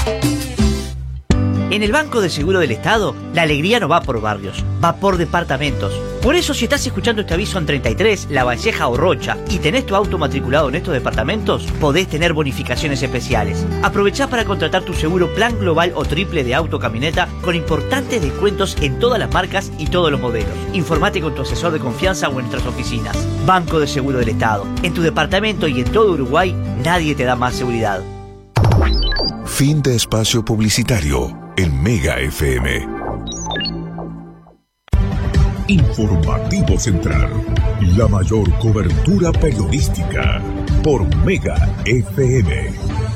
En el Banco de Seguro del Estado, la alegría no va por barrios, va por departamentos. Por eso, si estás escuchando este aviso en 33, La Valleja o Rocha y tenés tu auto matriculado en estos departamentos, podés tener bonificaciones especiales. Aprovechá para contratar tu seguro plan global o triple de auto camioneta con importantes descuentos en todas las marcas y todos los modelos. Informate con tu asesor de confianza o en nuestras oficinas. Banco de Seguro del Estado. En tu departamento y en todo Uruguay, nadie te da más seguridad. Fin de espacio publicitario en Mega FM. Informativo Central, la mayor cobertura periodística por Mega FM.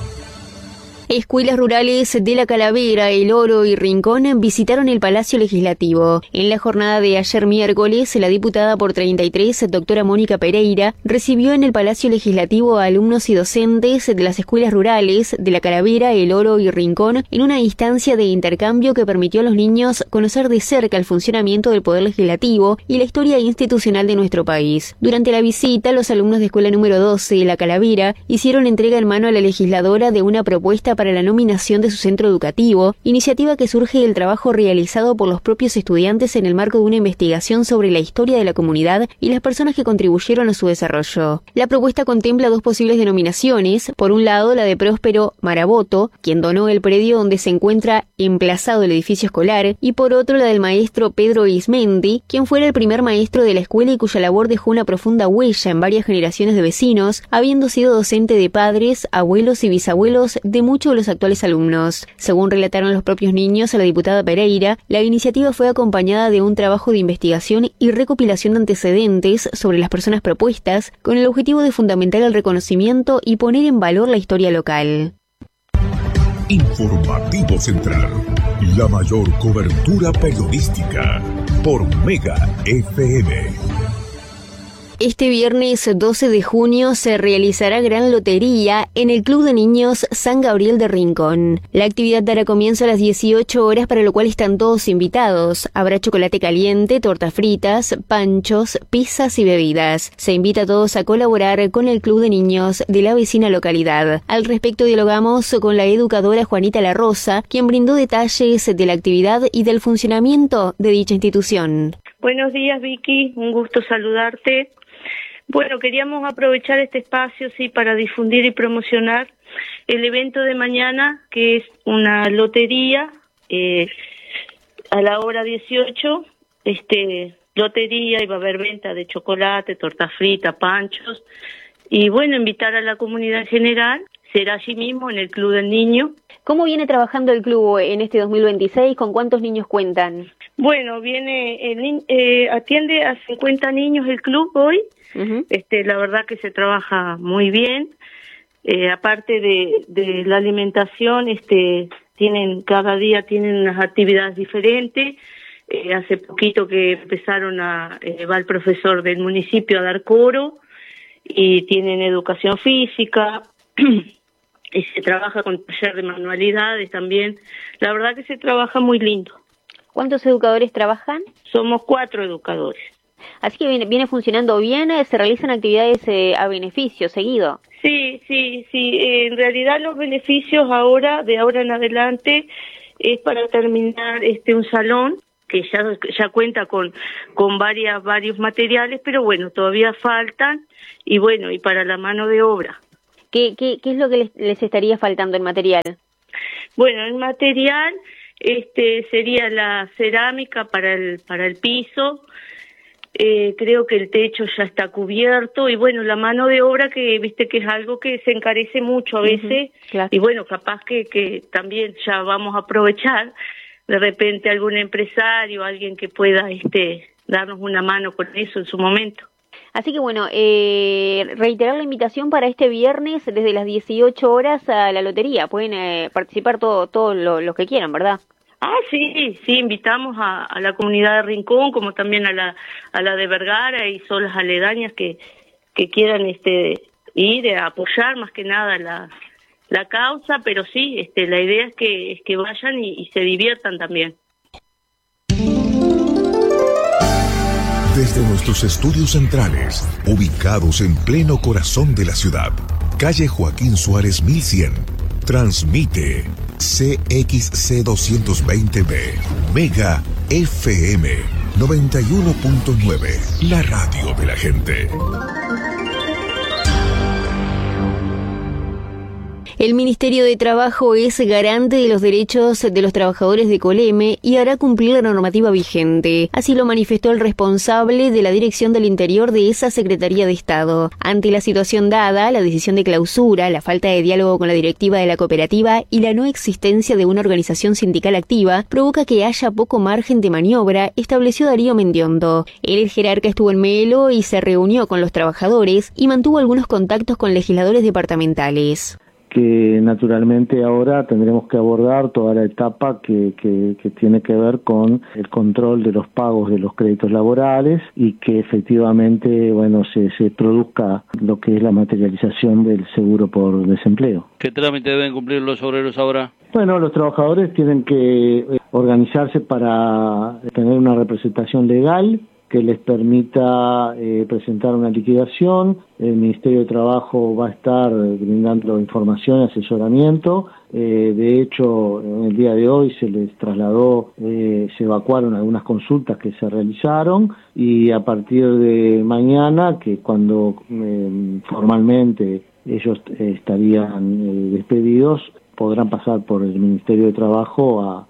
Escuelas rurales de La Calavera, El Oro y Rincón visitaron el Palacio Legislativo. En la jornada de ayer miércoles, la diputada por 33, doctora Mónica Pereira, recibió en el Palacio Legislativo a alumnos y docentes de las escuelas rurales de La Calavera, El Oro y Rincón en una instancia de intercambio que permitió a los niños conocer de cerca el funcionamiento del Poder Legislativo y la historia institucional de nuestro país. Durante la visita, los alumnos de escuela número 12 de La Calavera hicieron entrega en mano a la legisladora de una propuesta para la nominación de su centro educativo, iniciativa que surge del trabajo realizado por los propios estudiantes en el marco de una investigación sobre la historia de la comunidad y las personas que contribuyeron a su desarrollo. La propuesta contempla dos posibles denominaciones, por un lado la de Próspero Maraboto, quien donó el predio donde se encuentra emplazado el edificio escolar, y por otro la del maestro Pedro Ismendi, quien fuera el primer maestro de la escuela y cuya labor dejó una profunda huella en varias generaciones de vecinos, habiendo sido docente de padres, abuelos y bisabuelos de muchos de los actuales alumnos. Según relataron los propios niños a la diputada Pereira, la iniciativa fue acompañada de un trabajo de investigación y recopilación de antecedentes sobre las personas propuestas, con el objetivo de fundamentar el reconocimiento y poner en valor la historia local. Informativo Central, la mayor cobertura periodística por Mega FM. Este viernes 12 de junio se realizará gran lotería en el Club de Niños San Gabriel de Rincón. La actividad dará comienzo a las 18 horas, para lo cual están todos invitados. Habrá chocolate caliente, tortas fritas, panchos, pizzas y bebidas. Se invita a todos a colaborar con el Club de Niños de la vecina localidad. Al respecto dialogamos con la educadora Juanita La Rosa, quien brindó detalles de la actividad y del funcionamiento de dicha institución. Buenos días, Vicky, un gusto saludarte. Bueno, queríamos aprovechar este espacio, sí, para difundir y promocionar el evento de mañana, que es una lotería a la hora 18. Lotería, y va a haber venta de chocolate, torta frita, panchos, y bueno, invitar a la comunidad en general. Será allí mismo en el Club del Niño. ¿Cómo viene trabajando el club en este 2026? ¿Con cuántos niños cuentan? Bueno, atiende a 50 niños el club hoy. Uh-huh. La verdad que se trabaja muy bien. Aparte de la alimentación, cada día tienen unas actividades diferentes. Hace poquito que empezaron va el profesor del municipio a dar coro, y tienen educación física. Y se trabaja con taller de manualidades también. La verdad que se trabaja muy lindo. ¿Cuántos educadores trabajan? Somos 4 educadores. Así que viene funcionando bien, se realizan actividades a beneficio seguido. Sí. En realidad los beneficios de ahora en adelante, es para terminar un salón que ya cuenta con varios materiales, pero bueno, todavía faltan, y bueno, y para la mano de obra. ¿Qué es lo que les estaría faltando en material? Bueno, el material sería la cerámica para el piso. Creo que el techo ya está cubierto, y bueno, la mano de obra, que viste que es algo que se encarece mucho a veces. Uh-huh, claro. Y bueno, capaz que también ya vamos a aprovechar de repente algún empresario, alguien que pueda darnos una mano con eso en su momento. Así que bueno, reiterar la invitación para este viernes desde las 18 horas a la lotería. Pueden participar todos los que quieran, ¿verdad? Sí, invitamos a la comunidad de Rincón, como también a la de Vergara y zonas aledañas que quieran ir a apoyar más que nada la causa, pero sí, la idea es que vayan y se diviertan también. Desde nuestros estudios centrales, ubicados en pleno corazón de la ciudad, calle Joaquín Suárez 1100, Transmite CXC220B, Mega FM 91.9, la radio de la gente. El Ministerio de Trabajo es garante de los derechos de los trabajadores de Coleme y hará cumplir la normativa vigente. Así lo manifestó el responsable de la Dirección del Interior de esa Secretaría de Estado. Ante la situación dada, la decisión de clausura, la falta de diálogo con la directiva de la cooperativa y la no existencia de una organización sindical activa provoca que haya poco margen de maniobra, estableció Darío Mendiondo. El jerarca estuvo en Melo y se reunió con los trabajadores y mantuvo algunos contactos con legisladores departamentales. Que naturalmente ahora tendremos que abordar toda la etapa que tiene que ver con el control de los pagos de los créditos laborales y que efectivamente se produzca lo que es la materialización del seguro por desempleo. ¿Qué trámite deben cumplir los obreros ahora? Bueno, los trabajadores tienen que organizarse para tener una representación legal que les permita presentar una liquidación. El Ministerio de Trabajo va a estar brindando información y asesoramiento. De hecho, en el día de hoy se les trasladó, se evacuaron algunas consultas que se realizaron y a partir de mañana, que cuando formalmente ellos estarían despedidos, podrán pasar por el Ministerio de Trabajo a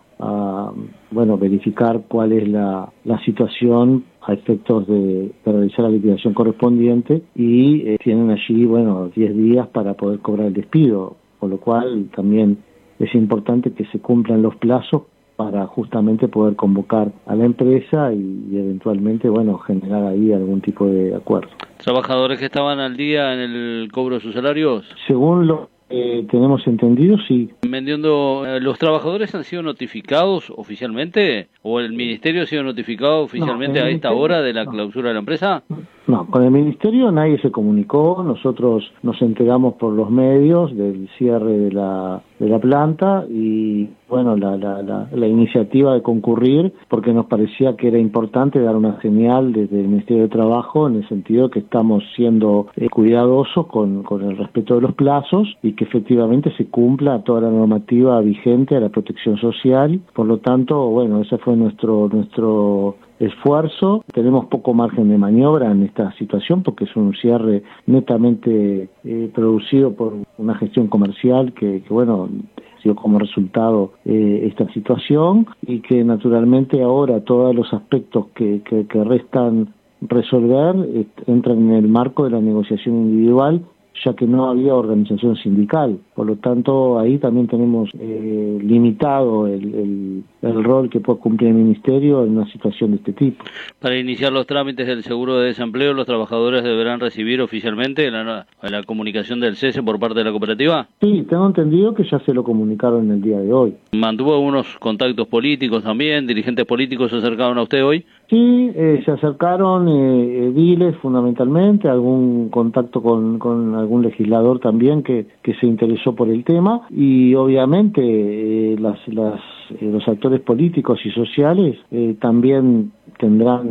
verificar cuál es la situación a efectos de realizar la liquidación correspondiente y tienen allí 10 días para poder cobrar el despido, por lo cual también es importante que se cumplan los plazos para justamente poder convocar a la empresa y eventualmente generar ahí algún tipo de acuerdo. ¿Trabajadores que estaban al día en el cobro de sus salarios? Según lo tenemos entendido, sí. Mendiondo, ¿los trabajadores han sido notificados oficialmente o el Ministerio ha sido notificado oficialmente a esta hora de la clausura de la empresa? No, con el Ministerio nadie se comunicó, nosotros nos enteramos por los medios del cierre de la planta y la iniciativa de concurrir porque nos parecía que era importante dar una señal desde el Ministerio de Trabajo en el sentido de que estamos siendo cuidadosos con el respeto de los plazos y que efectivamente se cumpla toda la normativa vigente a la protección social. Por lo tanto, ese fue nuestro esfuerzo. Tenemos poco margen de maniobra en esta situación porque es un cierre netamente producido por una gestión comercial que dio como resultado esta situación y que naturalmente ahora todos los aspectos que restan resolver entran en el marco de la negociación individual, ya que no había organización sindical. Por lo tanto, ahí también tenemos limitado el rol que puede cumplir el Ministerio en una situación de este tipo. Para iniciar los trámites del seguro de desempleo, ¿los trabajadores deberán recibir oficialmente la comunicación del cese por parte de la cooperativa? Sí, tengo entendido que ya se lo comunicaron el día de hoy. ¿Mantuvo algunos contactos políticos también? ¿Dirigentes políticos se acercaron a usted hoy? Sí, se acercaron ediles fundamentalmente, algún contacto con algún legislador también que se interesó por el tema y obviamente los actores políticos y sociales también tendrán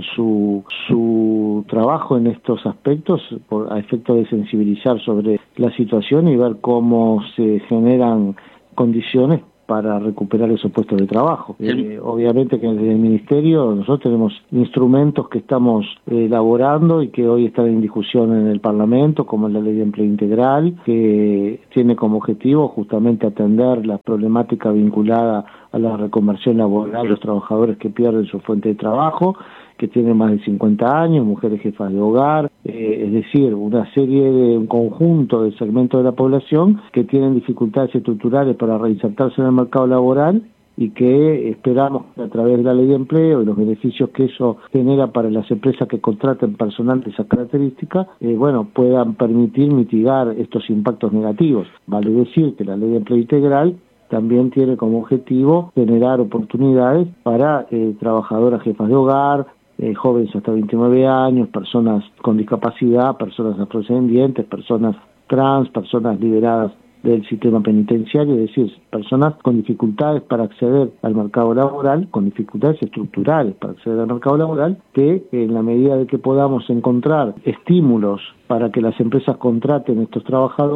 su trabajo en estos aspectos a efecto de sensibilizar sobre la situación y ver cómo se generan condiciones para recuperar esos puestos de trabajo. Obviamente que desde el Ministerio nosotros tenemos instrumentos que estamos elaborando y que hoy están en discusión en el Parlamento, como la Ley de Empleo Integral, que tiene como objetivo justamente atender la problemática vinculada a la reconversión laboral de los trabajadores que pierden su fuente de trabajo, que tienen más de 50 años, mujeres jefas de hogar, es decir, un conjunto de segmentos de la población que tienen dificultades estructurales para reinsertarse en el mercado laboral y que esperamos que a través de la ley de empleo y los beneficios que eso genera para las empresas que contraten personal de esa característica, puedan permitir mitigar estos impactos negativos. Vale decir que la ley de empleo integral también tiene como objetivo generar oportunidades para trabajadoras jefas de hogar, jóvenes hasta 29 años, personas con discapacidad, personas afrodescendientes, personas trans, personas liberadas del sistema penitenciario, es decir, personas con dificultades para acceder al mercado laboral, con dificultades estructurales para acceder al mercado laboral, que en la medida de que podamos encontrar estímulos para que las empresas contraten estos trabajadores,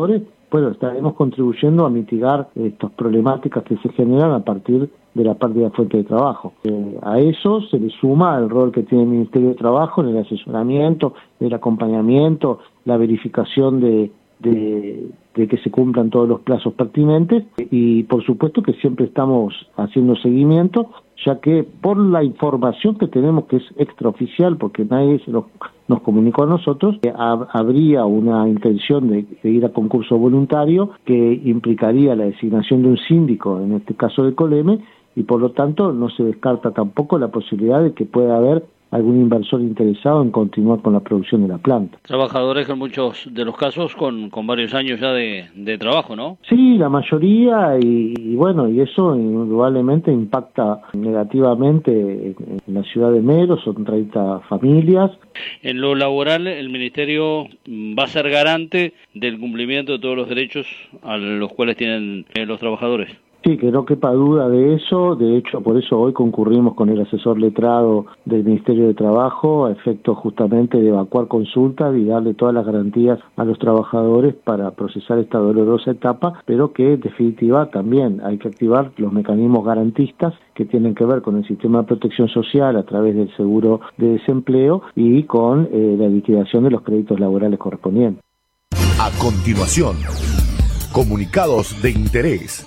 bueno, estaremos contribuyendo a mitigar estas problemáticas que se generan a partir de la pérdida de fuente de trabajo. A eso se le suma el rol que tiene el Ministerio de Trabajo en el asesoramiento, el acompañamiento, la verificación de que se cumplan todos los plazos pertinentes y por supuesto que siempre estamos haciendo seguimiento, ya que por la información que tenemos, que es extraoficial porque nadie nos comunicó a nosotros, habría una intención de ir a concurso voluntario que implicaría la designación de un síndico, en este caso de Coleme, y por lo tanto no se descarta tampoco la posibilidad de que pueda haber algún inversor interesado en continuar con la producción de la planta. Trabajadores en muchos de los casos con varios años ya de trabajo, ¿no? Sí, la mayoría, y bueno, y eso indudablemente impacta negativamente en la ciudad de Mero, son 30 familias. En lo laboral, el Ministerio va a ser garante del cumplimiento de todos los derechos a los cuales tienen los trabajadores. Sí, que no quepa duda de eso. De hecho, por eso hoy concurrimos con el asesor letrado del Ministerio de Trabajo a efecto justamente de evacuar consultas y darle todas las garantías a los trabajadores para procesar esta dolorosa etapa, pero que en definitiva también hay que activar los mecanismos garantistas que tienen que ver con el sistema de protección social a través del seguro de desempleo y con la liquidación de los créditos laborales correspondientes. A continuación, comunicados de interés.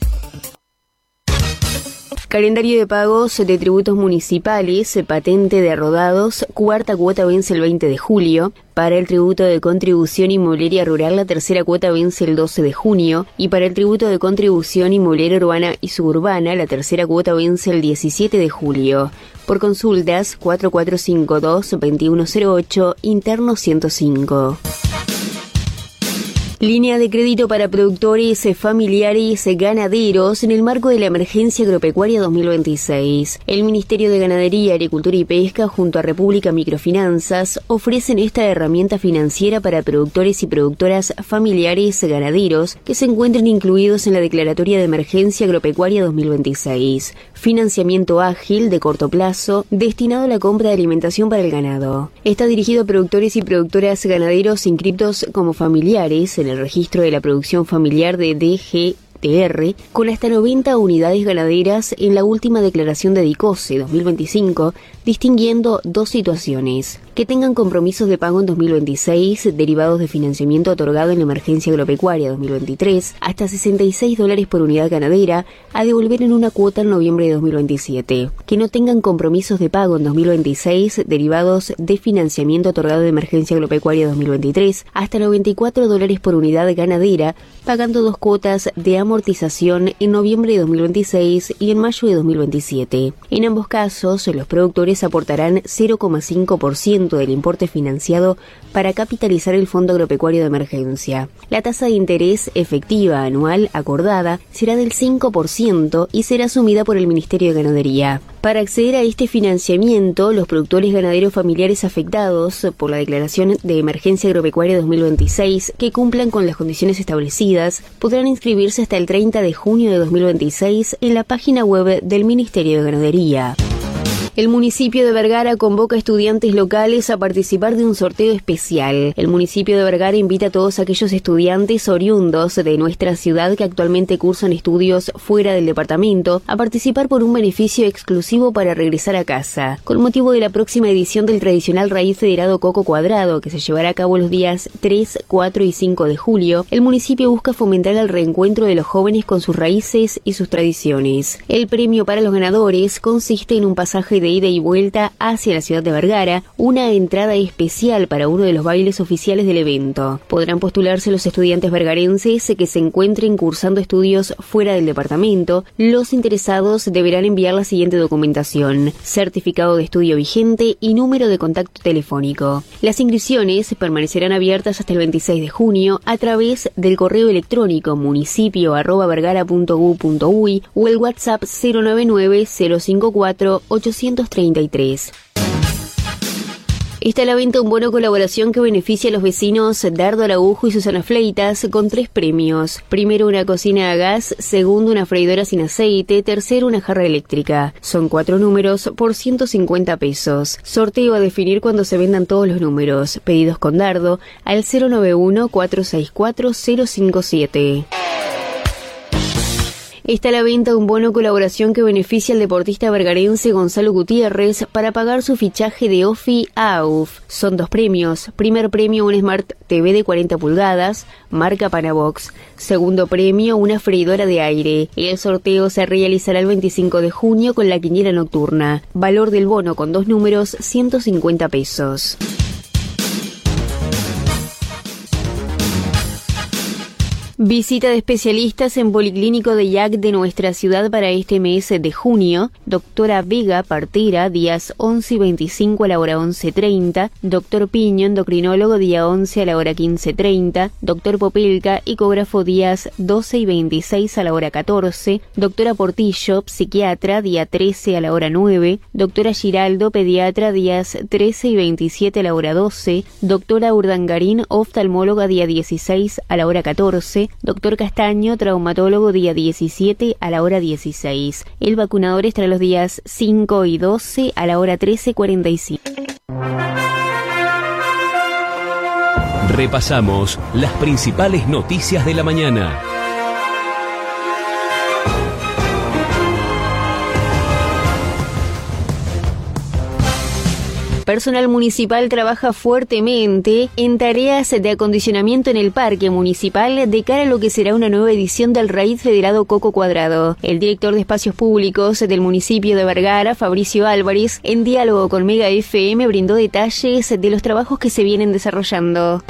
Calendario de pagos de tributos municipales, patente de rodados, cuarta cuota vence el 20 de julio. Para el tributo de contribución inmobiliaria rural, la tercera cuota vence el 12 de junio. Y para el tributo de contribución inmobiliaria urbana y suburbana, la tercera cuota vence el 17 de julio. Por consultas, 4452-2108, interno 105. Línea de crédito para productores familiares ganaderos en el marco de la emergencia agropecuaria 2026. El Ministerio de Ganadería, Agricultura y Pesca junto a República Microfinanzas ofrecen esta herramienta financiera para productores y productoras familiares ganaderos que se encuentren incluidos en la Declaratoria de Emergencia Agropecuaria 2026. Financiamiento ágil de corto plazo destinado a la compra de alimentación para el ganado. Está dirigido a productores y productoras ganaderos inscriptos como familiares en el registro de la producción familiar de DGTR, con hasta 90 unidades ganaderas en la última declaración de DICOSE 2025, distinguiendo dos situaciones: que tengan compromisos de pago en 2026 derivados de financiamiento otorgado en la emergencia agropecuaria 2023, hasta $66 por unidad ganadera, a devolver en una cuota en noviembre de 2027. Que no tengan compromisos de pago en 2026 derivados de financiamiento otorgado de emergencia agropecuaria 2023, hasta $94 por unidad ganadera, pagando dos cuotas de amortización en noviembre de 2026 y en mayo de 2027. En ambos casos, los productores aportarán 0,5% del importe financiado para capitalizar el Fondo Agropecuario de Emergencia. La tasa de interés efectiva anual acordada será del 5% y será asumida por el Ministerio de Ganadería. Para acceder a este financiamiento, los productores ganaderos familiares afectados por la Declaración de Emergencia Agropecuaria 2026 que cumplan con las condiciones establecidas podrán inscribirse hasta el 30 de junio de 2026 en la página web del Ministerio de Ganadería. El municipio de Vergara convoca a estudiantes locales a participar de un sorteo especial. El municipio de Vergara invita a todos aquellos estudiantes oriundos de nuestra ciudad que actualmente cursan estudios fuera del departamento a participar por un beneficio exclusivo para regresar a casa. Con motivo de la próxima edición del tradicional Raíz Federado Coco Cuadrado, que se llevará a cabo los días 3, 4 y 5 de julio, el municipio busca fomentar el reencuentro de los jóvenes con sus raíces y sus tradiciones. El premio para los ganadores consiste en un pasaje de ida y vuelta hacia la ciudad de Vergara, una entrada especial para uno de los bailes oficiales del evento. Podrán postularse los estudiantes vergarenses que se encuentren cursando estudios fuera del departamento. Los interesados deberán enviar la siguiente documentación: certificado de estudio vigente y número de contacto telefónico. Las inscripciones permanecerán abiertas hasta el 26 de junio a través del correo electrónico municipio@vergara.gu.uy o el WhatsApp 099 054 833. Está a la venta un bono colaboración que beneficia a los vecinos Dardo Araujo y Susana Fleitas con 3 premios. Primero, una cocina a gas. Segundo, una freidora sin aceite. Tercero, una jarra eléctrica. Son 4 números por 150 pesos. Sorteo a definir cuando se vendan todos los números. Pedidos con Dardo al 091-464-057. Está a la venta un bono colaboración que beneficia al deportista vergarense Gonzalo Gutiérrez para pagar su fichaje de OFI AUF. Son 2 premios. Primer premio, un Smart TV de 40 pulgadas, marca Panabox. Segundo premio, una freidora de aire. El sorteo se realizará el 25 de junio con la quiniela nocturna. Valor del bono con 2 números, 150 pesos. Visita de especialistas en Policlínico de IAC de nuestra ciudad para este mes de junio. Doctora Vega, partera, días 11 y 25 a la hora 11:30. Doctor Piño, endocrinólogo, día 11 a la hora 15:30. Doctor Popelka, ecógrafo, días 12 y 26 a la hora 14. Doctora Portillo, psiquiatra, día 13 a la hora 9. Doctora Giraldo, pediatra, días 13 y 27 a la hora 12. Doctora Urdangarín, oftalmóloga, día 16 a la hora 14. Doctor Castaño, traumatólogo, día 17 a la hora 16. El vacunador estará los días 5 y 12 a la hora 13:45. Repasamos las principales noticias de la mañana. Personal municipal trabaja fuertemente en tareas de acondicionamiento en el parque municipal de cara a lo que será una nueva edición del Raid Federado Coco Cuadrado. El director de Espacios Públicos del municipio de Vergara, Fabricio Álvarez, en diálogo con Mega FM, brindó detalles de los trabajos que se vienen desarrollando.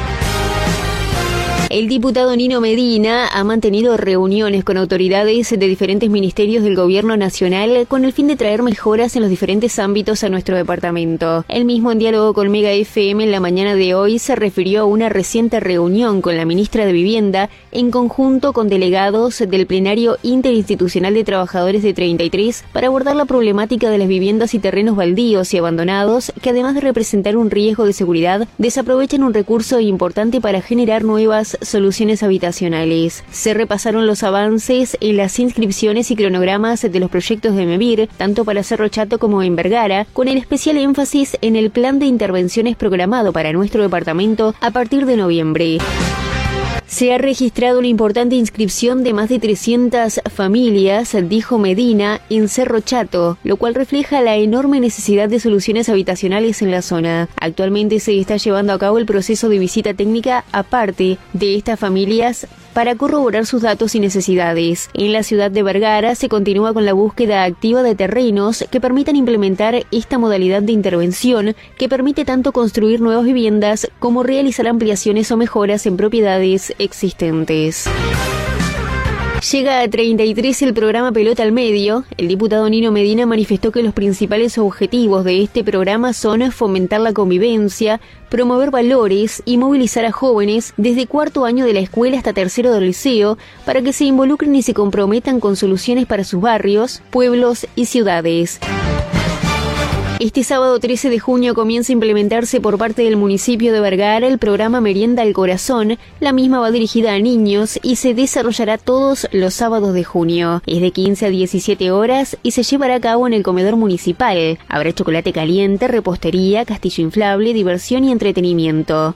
El diputado Nino Medina ha mantenido reuniones con autoridades de diferentes ministerios del Gobierno Nacional con el fin de traer mejoras en los diferentes ámbitos a nuestro departamento. Él mismo, en diálogo con Mega FM en la mañana de hoy, se refirió a una reciente reunión con la ministra de Vivienda en conjunto con delegados del Plenario Interinstitucional de Trabajadores de 33 para abordar la problemática de las viviendas y terrenos baldíos y abandonados que, además de representar un riesgo de seguridad, desaprovechan un recurso importante para generar nuevas soluciones habitacionales. Se repasaron los avances en las inscripciones y cronogramas de los proyectos de MEVIR, tanto para Cerro Chato como en Vergara, con el especial énfasis en el plan de intervenciones programado para nuestro departamento a partir de noviembre. Se ha registrado una importante inscripción de más de 300 familias, dijo Medina, en Cerro Chato, lo cual refleja la enorme necesidad de soluciones habitacionales en la zona. Actualmente se está llevando a cabo el proceso de visita técnica aparte de estas familias para corroborar sus datos y necesidades. En la ciudad de Vergara se continúa con la búsqueda activa de terrenos que permitan implementar esta modalidad de intervención que permite tanto construir nuevas viviendas como realizar ampliaciones o mejoras en propiedades existentes. Llega a 33 el programa Pelota al Medio. El diputado Nino Medina manifestó que los principales objetivos de este programa son fomentar la convivencia, promover valores y movilizar a jóvenes desde 4º año de la escuela hasta 3º del liceo para que se involucren y se comprometan con soluciones para sus barrios, pueblos y ciudades. Este sábado 13 de junio comienza a implementarse por parte del municipio de Vergara el programa Merienda al Corazón. La misma va dirigida a niños y se desarrollará todos los sábados de junio. Es de 15 a 17 horas y se llevará a cabo en el comedor municipal. Habrá chocolate caliente, repostería, castillo inflable, diversión y entretenimiento.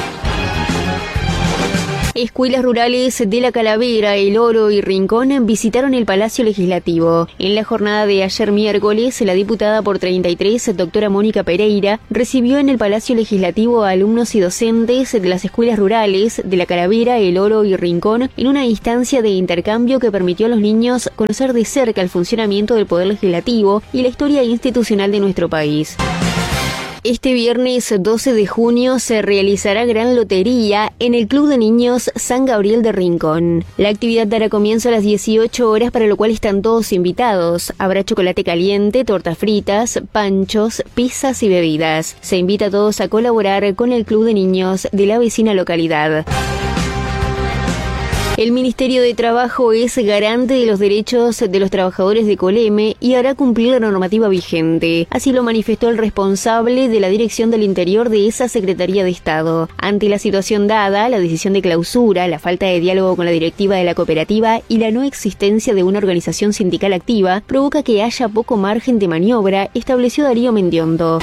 Escuelas rurales de La Calavera, El Oro y Rincón visitaron el Palacio Legislativo. En la jornada de ayer miércoles, la diputada por 33, doctora Mónica Pereira, recibió en el Palacio Legislativo a alumnos y docentes de las escuelas rurales de La Calavera, El Oro y Rincón en una instancia de intercambio que permitió a los niños conocer de cerca el funcionamiento del Poder Legislativo y la historia institucional de nuestro país. Este viernes 12 de junio se realizará Gran Lotería en el Club de Niños San Gabriel de Rincón. La actividad dará comienzo a las 18 horas, para lo cual están todos invitados. Habrá chocolate caliente, tortas fritas, panchos, pizzas y bebidas. Se invita a todos a colaborar con el Club de Niños de la vecina localidad. El Ministerio de Trabajo es garante de los derechos de los trabajadores de Coleme y hará cumplir la normativa vigente. Así lo manifestó el responsable de la Dirección del Interior de esa Secretaría de Estado. Ante la situación dada, la decisión de clausura, la falta de diálogo con la directiva de la cooperativa y la no existencia de una organización sindical activa provoca que haya poco margen de maniobra, estableció Darío Mendiondo.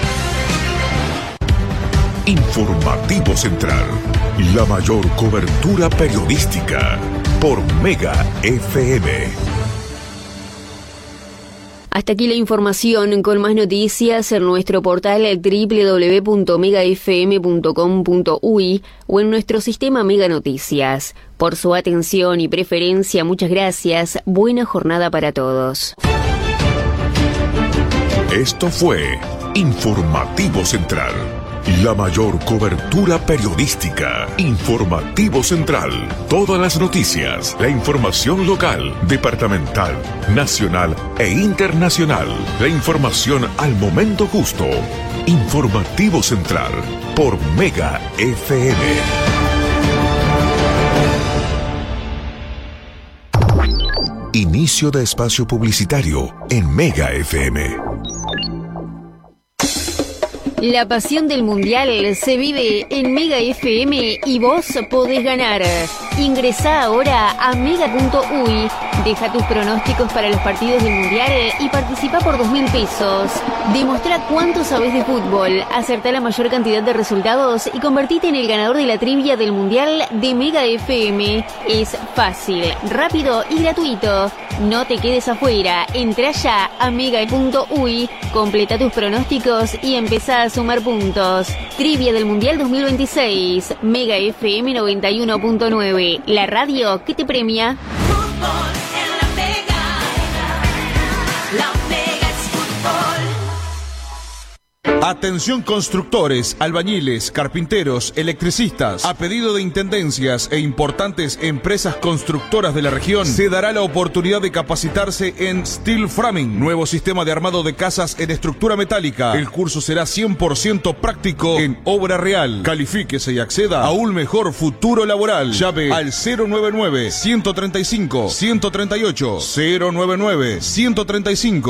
Informativo Central, la mayor cobertura periodística por Mega FM. Hasta aquí la información. Con más noticias en nuestro portal www.megafm.com.uy o en nuestro sistema Mega Noticias. Por su atención y preferencia, muchas gracias. Buena jornada para todos. Esto fue Informativo Central, la mayor cobertura periodística. Informativo Central. Todas las noticias, la información local, departamental, nacional e internacional. La información al momento justo. Informativo Central por Mega FM. Inicio de espacio publicitario en Mega FM. La pasión del Mundial se vive en Mega FM y vos podés ganar. Ingresá ahora a mega.uy, deja tus pronósticos para los partidos del Mundial y participa por 2.000 pesos. Demostrá cuánto sabés de fútbol, acertá la mayor cantidad de resultados y convertite en el ganador de la trivia del Mundial de Mega FM. Es fácil, rápido y gratuito. No te quedes afuera, entrá ya a mega.uy, completa tus pronósticos y empezá a sumar puntos. Trivia del Mundial 2026, Mega FM 91.9, la radio que te premia. Fútbol en la Mega, la Mega es fútbol. Atención constructores, albañiles, carpinteros, electricistas. A pedido de intendencias e importantes empresas constructoras de la región, se dará la oportunidad de capacitarse en Steel Framing, nuevo sistema de armado de casas en estructura metálica. El curso será 100% práctico en obra real. Califíquese y acceda a un mejor futuro laboral. Llave al 099-135-138.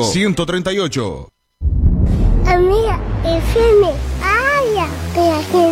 099-135-138. Amiga, FM, ay,